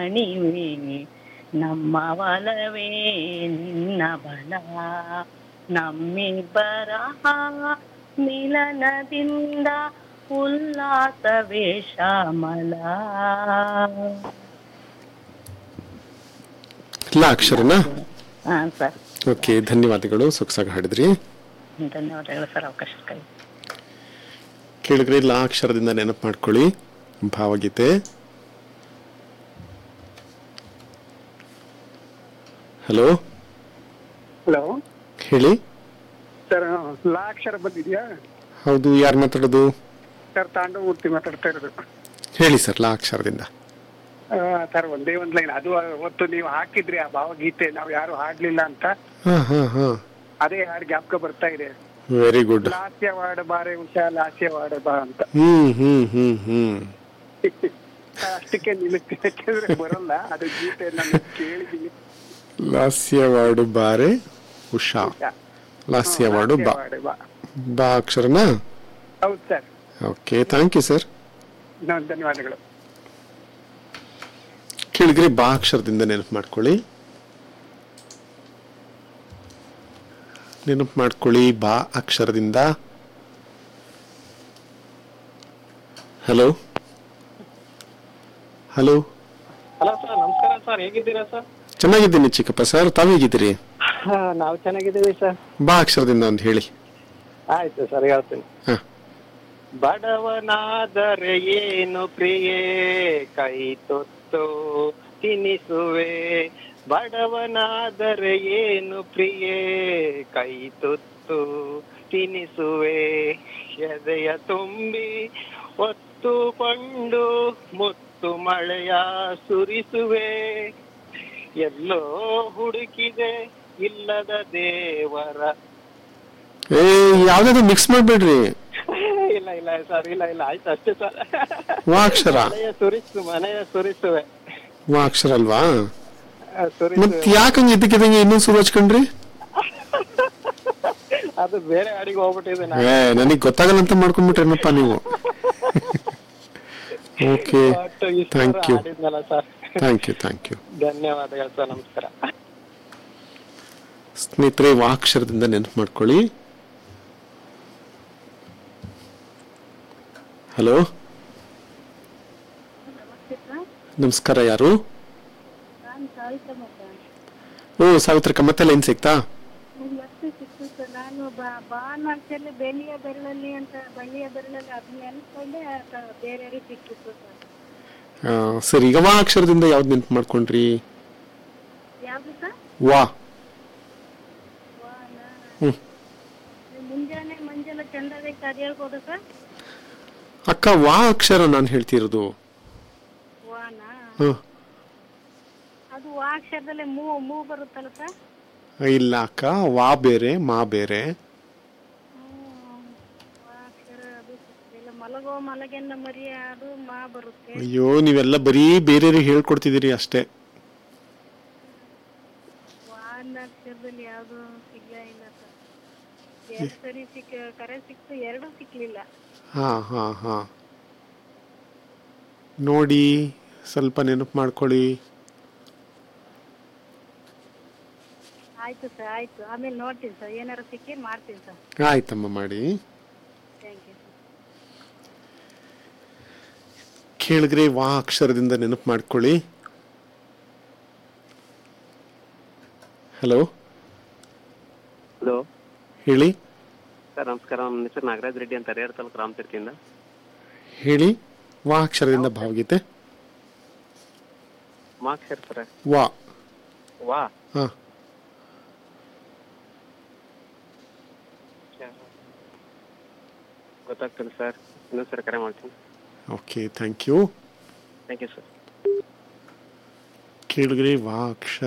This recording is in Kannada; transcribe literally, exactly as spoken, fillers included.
ಅಣಿವೆ ನಮ್ಮ ಒಲವೇ ನಿನ್ನ ಬಲ ನಮ್ಮಿಬ್ಬರ ಮಿಲನದಿಂದ ಉಲ್ಲಾಸವೇ ಶ್ಯಾಮಲ. ಇಲ್ಲ ಅಕ್ಷರನಾ? ಹಾ ಸರ್. ಓಕೆ, ಧನ್ಯವಾದಗಳು, ಸೊಗಸಾಗಿ ಹಾಡಿದ್ರಿ. ಧನ್ಯವಾದಗಳು ಸರ್ ಅವಕಾಶಕ್ಕಾಗಿ. ಕೇಳಿದ್ರೆ ಇಲ್ಲ ಅಕ್ಷರದಿಂದ ನೆನಪು ಮಾಡ್ಕೊಳ್ಳಿ ಭಾವಗೀತೆ. ಹಲೋ ಹಲೋ ಹೇಳಿ ಸರ್, ಲಾ ಅಕ್ಷರ ಬಂದಿದ್ಯಾ? ಹೌದು, ಯಾರು ಮಾತಾಡೋದು? ಸರ್ ತಾಂಡವಮೂರ್ತಿ ಮಾತಾಡ್ತಾ ಇರೋದು. ಹೇಳಿ ಸರ್, ಲಾ ಅಕ್ಷರದಿಂದ. ಆ, ಸರ್ ಒಂದೇ ಒಂದ್ ಲೈನ್, ಅದು ಅವತ್ತು ನೀವು ಹಾಕಿದ್ರಿ ಆ ಭಾವಗೀತೆ, ನಾವು ಯಾರು ಹಾಡ್ಲಿಲ್ಲ ಅಂತ, ಹಾ ಹಾ ಹಾ ಅದೇ ಹಾಡು ಜ್ಞಾಪಕ ಬರ್ತಾ ಇದೆ. Very good. ಲಾಸ್ಯವಾಡ ಬಾರೆ ಉಷಾ ಲಾಸ್ಯವಾಡ ಬಾ ಅಂತ. ಹ್ಮ್ ಹ್ಮ್ ಹ್ಮ್ ಹ್ಮ್ ಅಷ್ಟಕ್ಕೆ ನಿಲ್ಲುತ್ತೆ, ಯಾಕೆಂದ್ರೆ ಬರಲ್ಲ ಅದು ಗೀತೆ ನಾನು ಕೇಳಿದೀನಿ. ಲಾಸ್ಯವಾಡು ಬಾರೆ ಉಷಾ, ಲಾಸ್ಯವಾಡು ಬಾ ಬಾ. ಬಾ ಅಕ್ಷರನಾ? ಹೌದು sir. Okay, thank you sir. ಧನ್ಯವಾದಗಳು. ಕೇಳಿದ್ರೆ ಬಾ ಅಕ್ಷರದಿಂದ ನೆನಪು ಮಾಡ್ಕೊಳ್ಳಿ, ನೆನಪು ಮಾಡ್ಕೊಳ್ಳಿ ಬಾ ಅಕ್ಷರದಿಂದ. ಹಲೋ ಹಲೋ ಹಲೋ ಸರ್, ನಮಸ್ಕಾರ ಸರ್, ಹೇಗಿದ್ದೀರಾ ಸರ್? ಚೆನ್ನಾಗಿದ್ದೀನಿ ಚಿಕ್ಕಪ್ಪ ಸರ್, ತಾವು ಹೇಗಿದ್ದೀರಿ? ನಾವು ಚೆನ್ನಾಗಿದ್ದೀವಿ ಸರ್. ಬಾ ಅಕ್ಷರದಿಂದ ಒಂದು ಹೇಳಿ. ಆಯ್ತು ಸರ್, ಹೇಳ್ತೀನಿ. ಹ. ಬಡವನಾದರೆ ಏನು ಪ್ರಿಯೇ ಕೈ ತೊತ್ತು ತಿನಿಸುವೆ, ಬಡವನಾದರೆ ಏನು ಪ್ರಿಯೇ ಕೈ ತೊತ್ತು ತಿನಿಸುವೆ, ಎದೆಯ ತುಂಬಿ ಹೊತ್ತುಕೊಂಡು ಮುತ್ತು ಮಳೆಯ ಸುರಿಸುವೆ, ಎಲ್ಲೋ ಹುಡುಕಿದೆ ಇಲ್ಲದ ದೇವರ. ಏ ಯಾವ್ದಾದ್ರು ಮಿಕ್ಸ್ ಮಾಡ್ಬೇಡ್ರಿ. ಇಲ್ಲ ಇಲ್ಲ ಸರ್, ಇಲ್ಲ ಇಲ್ಲ, ಆಯ್ತು ಅಷ್ಟೇ ಸರ್. ವಾ ಅಕ್ಷರ. ಮನೆಯ ಸುರಿಸು ಮನೆಯ ಸುರಿಸುವೆ. ವಾ ಅಕ್ಷರ ಅಲ್ವಾ? ಸುರಿಸುವೆ. ಮತ್ ಯಾಕಂಗ್ ಇದಕ್ಕಿದಂಗೆ ಇನ್ನೂ ಶುರು ಹಚ್ಕೊಂಡ್ರಿ? ಅದು ಬೇರೆ ಹಾಡಿಗೆ ಹೋಗ್ಬಿಟ್ಟಿದೆ. ಏ ನನಗ್ ಗೊತ್ತಾಗಲ್ಲ ಅಂತ ಮಾಡ್ಕೊಂಡ್ಬಿಟ್ರೇನಪ್ಪ ನೀವು. Okay, thank you thank you thank you ಧನ್ಯವಾದಗಳು ಸರ್, ನಮಸ್ಕಾರ. ಸ್ನೇಹಿತರೆ, ವಾ ಅಕ್ಷರದಿಂದ ನೆನಪು ಮಾಡ್ಕೊಳ್ಳಿ. ಹಲೋ ನಮಸ್ಕಾರ, ಯಾರು? ಓ ಸಾವಿತ್ರಕ್ಕ, ಮತ್ತೆ ಲೈನ್ ಸಿಗ್ತಾ? ನಾನು ಬಾನರ್ಸಲ್ಲಿ ಬೆಳ್ಳಿಯ ಬೆರಳಲ್ಲಿ ಅಂತ ಬಳ್ಳಿಯ ಬೆರಳಲ್ಲಿ ಅದನ್ನ ನೆನ್ಸ್ಕೊಂಡೆ ಬೇರೆ ಸಿಕ್ಕಿತ್ತು ಸರ್. ಸರಿ, ಈಗ ವಾ ಅಕ್ಷರದಿಂದ ಯಾವ್ದು ನೆನಪು ಮಾಡ್ಕೊಂಡ್ರಿ? ಯಾವ್ದು ಸರ್? ವಾ. ಹ್ಮ್. ಮುಂಜಾನೆ ಮಂಜಲ ಚಂದವೇ ಅದು ಹೇಳ್ಬೋದ ಸರ್? ಅಕ್ಕ, ವಾ ಅಕ್ಷರ ನಾನು ಹೇಳ್ತಿರೋದು. ವಾನಾ? ಹ್ಮ್. ಅದು ವಾ ಅಕ್ಷರದಲ್ಲೇ ಮೂ ಮೂ ಬರುತ್ತಲ್ಲ ಸರ್? ಇಲ್ಲ ಅಕ್ಕ, ವಾ ಬೇರೆ ಮಾ ಬೇರೆ. ಮಲಗೋ ಮಲಗೆನ್ನ ಮರಿಯ ಅದು ಮಾ ಬರುತ್ತೆ. ಅಯ್ಯೋ, ನೀವೆಲ್ಲ ಬರೀ ಬೇರೆ ಹೇಳ್ಕೊಡ್ತಿದ್ದೀರಿ ಅಷ್ಟೇ. ವಾನಕ್ಷರದಲ್ಲಿ ಯಾವ್ದು ಸಿಗ್ಲ ಇಲ್ಲ ಸರ್. ಎರಡು ಸರಿ ಸಿಕ್ ಕರೆ ಸಿಕ್ತು, ಎರಡು ಸಿಕ್ಲಿಲ್ಲ. ಹಾ ಹಾ ಹಾ ನೋಡಿ, ಸ್ವಲ್ಪ ನೆನಪು ಮಾಡ್ಕೊಳ್ಳಿ. ಆಯ್ತು ಸರ್, ಆಯ್ತು, ಆಮೇಲೆ ನೋಡ್ತೀನಿ ಸರ್, ಏನಾರು ಸಿಕ್ಕಿ ಮಾಡ್ತೀನಿ ಸರ್. ಆಯ್ತಮ್ಮ, ಮಾಡಿ. Thank you sir. ಕೇಳಿದ್ರೆ ವಾ ಅಕ್ಷರದಿಂದ ನೆನಪು ಮಾಡ್ಕೊಳ್ಳಿ. ಹಲೋ ಹಲೋ ಹೇಳಿ ಸರ್, ನಮಸ್ಕಾರ. ನಮ್ಮ ಹೆಸರು ನಾಗರಾಜ್ ರೆಡ್ಡಿ ಅಂತ, ರೇರ್ ತಾಲೂಕು ರಾಮತೀರ್ಥಿಯಿಂದ. ಹೇಳಿ, ವಾ ಅಕ್ಷರದಿಂದ ಭಾವಗೀತೆ. ಮಾಕ್ಷರ ಸರ್. ವಾ ವಾ ಹಾ ಗೊತ್ತಾಗ್ತಿಲ್ಲ ಸರ್, ಇನ್ನೊಂದು ಸರ್ ಕರೆ ಮಾಡ್ತೀನಿ. Okay, thank you thank you sir. ಕೇಳಿದ್ರೆ ವಾ ಅಕ್ಷರ